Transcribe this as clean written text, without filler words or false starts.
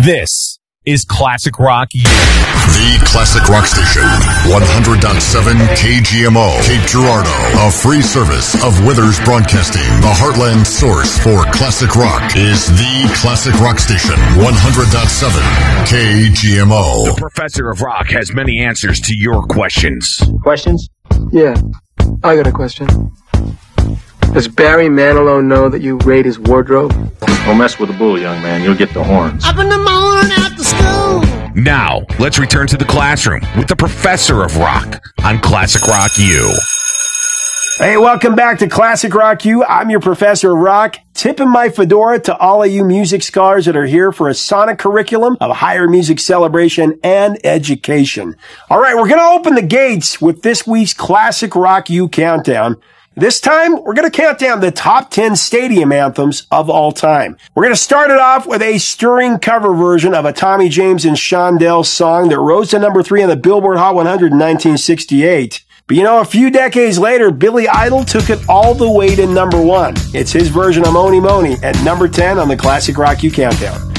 This is Classic Rock U. The Classic Rock Station. 100.7 KGMO, Cape Girardeau. A free service of Withers Broadcasting. The Heartland source for classic rock is the Classic Rock Station. 100.7 KGMO. The Professor of Rock has many answers to your questions. Questions? Yeah, I got a question. Does Barry Manilow know that you raid his wardrobe? Don't mess with the bull, young man. You'll get the horns. Up in the morning after school. Now, let's return to the classroom with the Professor of Rock on Classic Rock U. Hey, welcome back to Classic Rock U. I'm your Professor of Rock, tipping my fedora to all of you music scholars that are here for a sonic curriculum of higher music celebration and education. All right, we're going to open the gates with this week's Classic Rock U countdown. This time, we're going to count down the top 10 stadium anthems of all time. We're going to start it off with a stirring cover version of a Tommy James and Shondells song that rose to number 3 on the Billboard Hot 100 in 1968. But you know, a few decades later, Billy Idol took it all the way to number 1. It's his version of Mony Mony at number 10 on the Classic Rock U countdown.